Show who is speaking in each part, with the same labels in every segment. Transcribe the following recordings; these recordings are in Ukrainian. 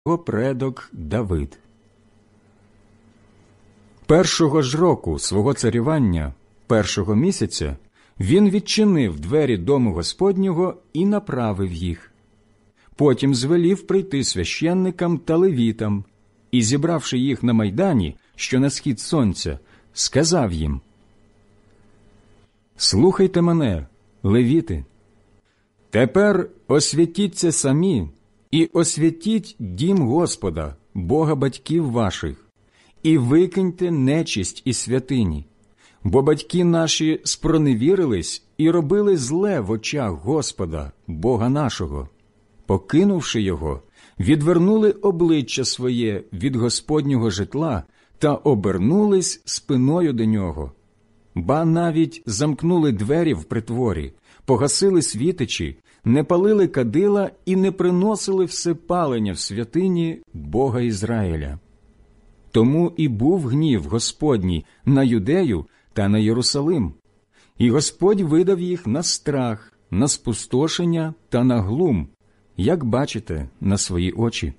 Speaker 1: його предок Давид. Першого ж року свого царювання, першого місяця, він відчинив двері дому Господнього і направив їх. Потім звелів прийти священникам та левітам, і, зібравши їх на майдані, що на схід сонця, сказав їм: «Слухайте мене, левіти! Тепер освятіться самі і освятіть дім Господа, Бога батьків ваших, і викиньте нечисть із святині, бо батьки наші спроневірились і робили зле в очах Господа, Бога нашого. Покинувши його, відвернули обличчя своє від Господнього житла та обернулись спиною до нього. Ба навіть замкнули двері в притворі, погасили світичі, не палили кадила і не приносили всепалення в святині Бога Ізраїля. Тому і був гнів Господній на Юдею та на Єрусалим, і Господь видав їх на страх, на спустошення та на глум, як бачите на свої очі.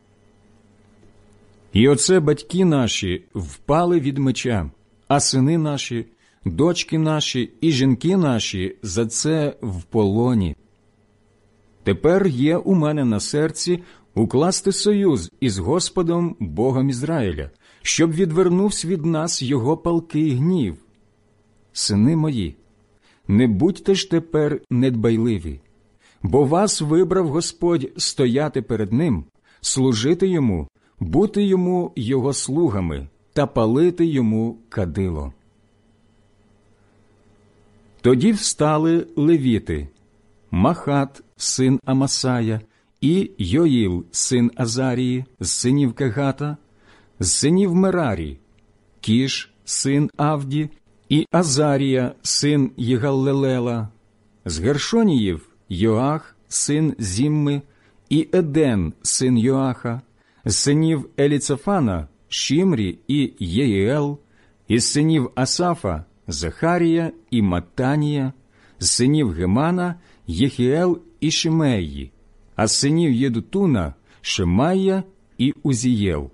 Speaker 1: І оце батьки наші впали від меча, а сини наші, дочки наші і жінки наші за це в полоні. Тепер є у мене на серці укласти союз із Господом Богом Ізраїля, щоб відвернувся від нас його палкий гнів. Сини мої, не будьте ж тепер недбайливі, бо вас вибрав Господь стояти перед Ним, служити Йому, бути Йому Його слугами та палити Йому кадило». Тоді встали левіти: Махат, син Амасая, і Йоїл, син Азарії, з синів Кегата, з синів Мерарі, Кіш, син Авді, і Азарія, син Єгаллелела, з Гершоніїв Йоах, син Зімми, і Еден, син Йоаха, з синів Еліцефана Шімрі і Єїел, із синів Асафа Захарія і Маттанія, з синів Гемана Єхіел і Шимеї, а з синів Єдутуна Шемая і Узієл.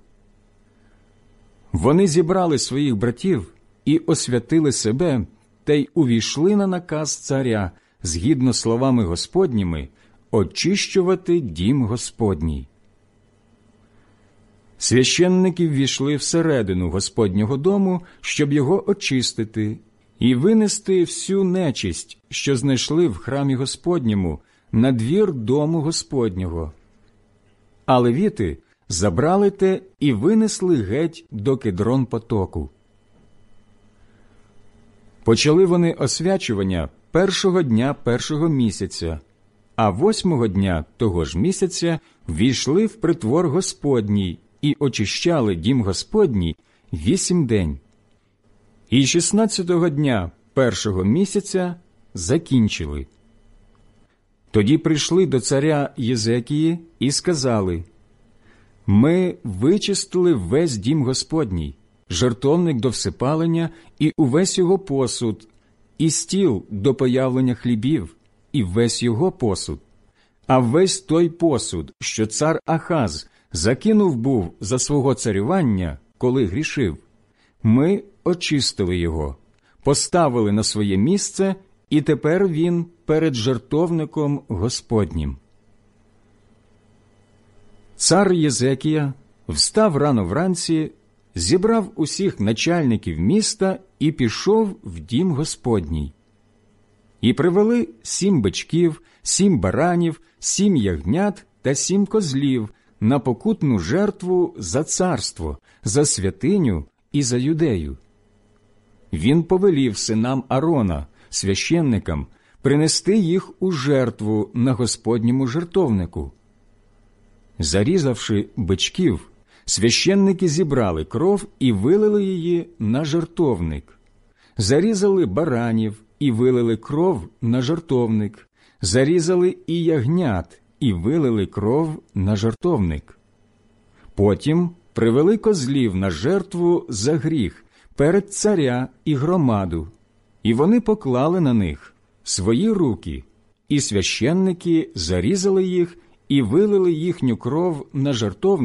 Speaker 1: Вони зібрали своїх братів і освятили себе, та й увійшли на наказ царя, згідно словами Господніми, очищувати дім Господній. Священники ввійшли всередину Господнього дому, щоб його очистити, і винести всю нечисть, що знайшли в храмі Господньому, на двір дому Господнього. А левіти забрали те і винесли геть до Кедрон-потоку. Почали вони освячування першого дня першого місяця, а 8-го дня того ж місяця ввійшли в притвор Господній і очищали дім Господній 8 день. І 16-го дня першого місяця закінчили. Тоді прийшли до царя Єзекії і сказали: «Ми вичистили весь дім Господній, жертовник до всепалення і увесь його посуд, і стіл до появлення хлібів, і весь його посуд. А весь той посуд, що цар Ахаз закинув був за свого царювання, коли грішив, ми очистили його, поставили на своє місце, і тепер він перед жертовником Господнім». Цар Єзекія встав рано вранці, зібрав усіх начальників міста і пішов в дім Господній. І привели 7 бичків, 7 баранів, 7 ягнят та 7 козлів на покутну жертву за царство, за святиню і за Юдею. Він повелів синам Арона, священникам, принести їх у жертву на Господньому жертовнику. Зарізавши бичків, священники зібрали кров і вилили її на жертовник. Зарізали баранів і вилили кров на жертовник. Зарізали і ягнят і вилили кров на жертовник. Потім привели козлів на жертву за гріх перед царя і громаду, і вони поклали на них свої руки, і священники зарізали їх і вилили їхню кров на жертовник